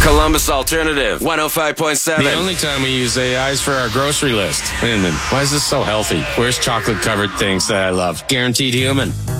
Columbus Alternative 105.7. The only time we use AI is for our grocery list. And then, why is this so healthy? Where's chocolate-covered things that I love? Guaranteed human.